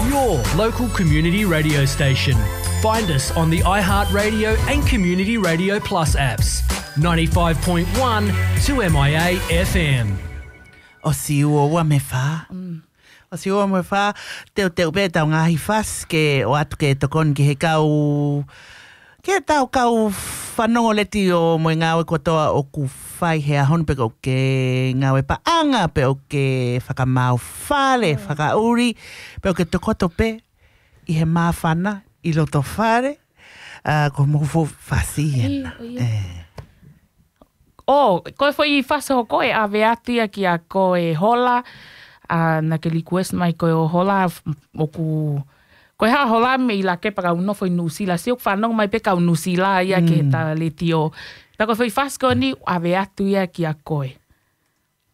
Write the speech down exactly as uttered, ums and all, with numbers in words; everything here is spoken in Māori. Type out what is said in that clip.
your local community radio station. Find us on the iHeartRadio and Community Radio Plus apps. ninety-five point one to M I A F M. O si ua ua me wha. O si ua me wha. Teo teo pe tau ngahi whas ke o atu ke tokon ki he kau... Ke tau kau whanongo leti o moe ngawe kotoa o ku whai hea hon pe o ke ngawe paanga pe o ke whakamau whale, whakauri pe o ke tokoto pe i he maa whana i loto whare uh, ko mowho whasi hena. Eh. Oh, koe foi i whasa ho koe a veatia ki a koe hola uh, na ke request mai koe o hola o ku... Koe ha hola me i la ke paka unofo i nusila. Si ok whanong mai peka unusila ia mm. ke ta le tio. Ta koe foi whasko ni a veatu ia ki a koe.